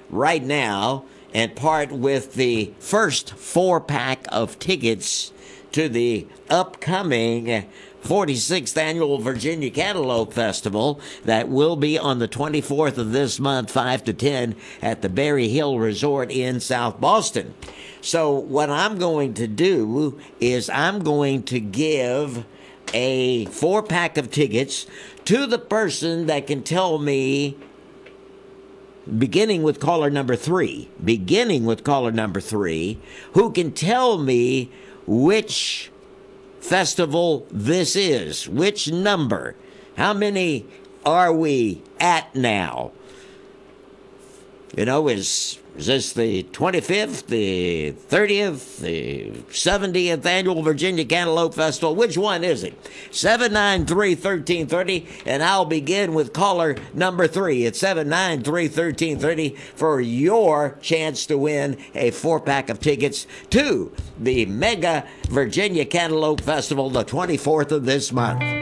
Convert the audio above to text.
right now and part with the first 4-pack of tickets to the upcoming 46th Annual Virginia Cantaloupe Festival that will be on the 24th of this month, 5 to 10, at the Berry Hill Resort in South Boston. So what I'm going to do is I'm going to give a 4-pack of tickets to the person that can tell me, beginning with caller number 3, who can tell me which festival this is, which number. How many are we at now? You know, is this the 25th, the 30th, the 70th Annual Virginia Cantaloupe Festival? Which one is it? 793-1330, and I'll begin with caller number 3 at 793-1330 for your chance to win a 4-pack of tickets to the Mega Virginia Cantaloupe Festival, the 24th of this month.